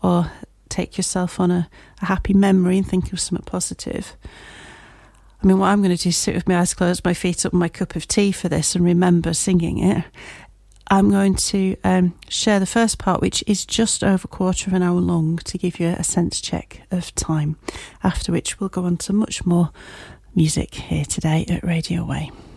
or take yourself on a happy memory and think of something positive. I mean, what I'm going to do is sit with my eyes closed, my feet up, and my cup of tea for this and remember singing it. I'm going to share the first part, which is just over a quarter of an hour long, to give you a sense check of time, after which we'll go on to much more music here today at Radio Way.